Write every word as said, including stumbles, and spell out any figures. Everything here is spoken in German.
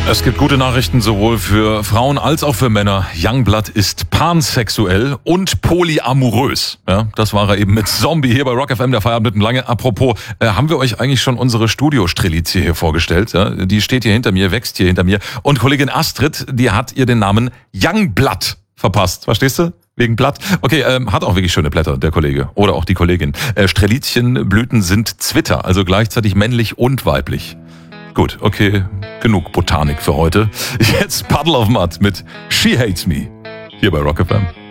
Es gibt gute Nachrichten sowohl für Frauen als auch für Männer. Youngblood ist pansexuell und polyamorös. Ja, das war er eben mit Zombie hier bei Rock F M, der Feierabend mitten lange. Apropos, äh, haben wir euch eigentlich schon unsere Studio-Strelizie hier vorgestellt? Ja? Die steht hier hinter mir, wächst hier hinter mir. Und Kollegin Astrid, die hat ihr den Namen Youngblood verpasst. Verstehst du? Wegen Blatt. Okay, ähm, hat auch wirklich schöne Blätter, der Kollege. Oder auch die Kollegin. Äh, Strelizienblüten sind Zwitter, also gleichzeitig männlich und weiblich. Gut, okay, genug Botanik für heute. Jetzt Puddle of Mud mit She Hates Me hier bei Rock F M.